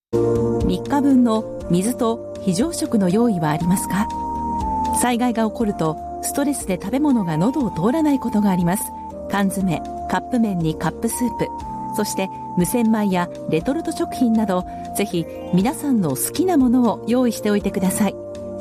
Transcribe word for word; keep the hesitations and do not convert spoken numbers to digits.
みっかぶんの水と非常食の用意はありますか？災害が起こるとストレスで食べ物が喉を通らないことがあります。缶詰、カップ麺にカップスープ、そして無洗米やレトルト食品など、ぜひ皆さんの好きなものを用意しておいてください。